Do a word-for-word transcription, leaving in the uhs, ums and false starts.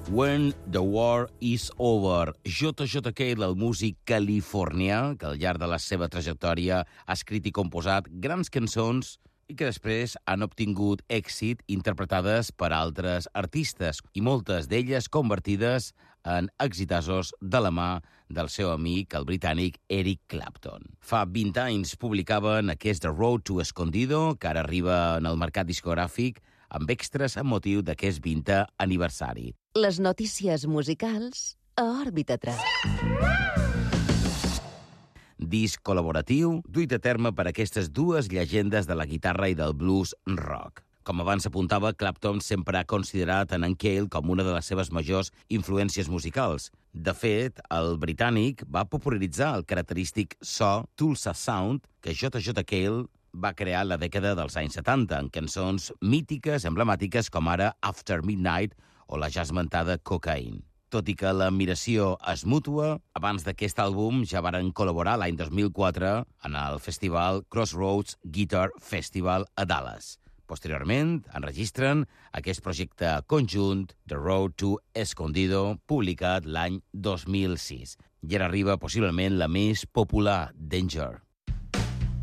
When the War is Over. J J. Cale, el músic californià, que al llarg de la seva trajectòria ha escrit i composat grans cançons i que després han obtingut èxit interpretades per altres artistes, i moltes d'elles convertides en exitosos de la mà del seu amic, el britànic Eric Clapton. Fa vint anys publicaven aquest The Road to Escondido, que ara arriba en el mercat discogràfic, amb extras amb motiu d'aquest vintè aniversari. Les notícies musicals a Òrbita tres. Disc col·laboratiu duit a terme per aquestes dues llegendes de la guitarra i del blues rock. Com abans s'apuntava, Clapton sempre ha considerat en en Cale com una de les seves majors influències musicals. De fet, el britànic va popularitzar el característic so Tulsa Sound que J J. Cale va crear la dècada dels anys setanta, en cançons mítiques, emblemàtiques, com ara After Midnight o la ja esmentada Cocaine. Tot i que l'admiració és mútua, abans d'aquest àlbum ja varen col·laborar l'any dos mil quatre en el festival Crossroads Guitar Festival a Dallas. Posteriorment, enregistren aquest projecte conjunt, The Road to Escondido, publicat l'any dos mil sis. I ara arriba possiblement la més popular, Danger.